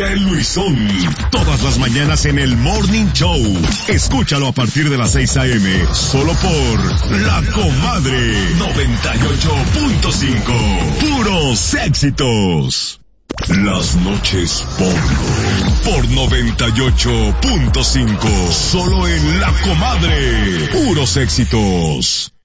José Luisón. Todas las mañanas en el Morning Show. Escúchalo a partir de las 6 a.m. Solo por La Comadre 98.5. Puros éxitos. Las noches por 98.5. Solo en La Comadre. Puros éxitos.